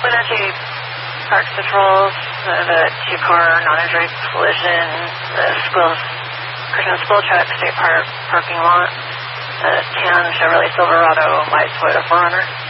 Energy Parks Patrols, the two-car non-injury collision, the Christmas School Truck State Park parking lot, the tan Chevrolet Silverado, white Toyota 4Runner.